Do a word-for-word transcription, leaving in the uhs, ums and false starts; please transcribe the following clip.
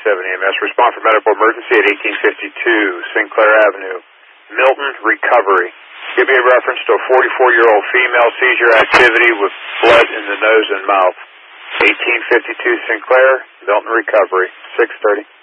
seven E M S. Respond for medical emergency at eighteen fifty-two Sinclair Avenue. Milton Recovery. Give me a reference to a forty-four-year-old female seizure activity with blood in the nose and mouth. eighteen fifty-two Sinclair, Milton Recovery, six thirty.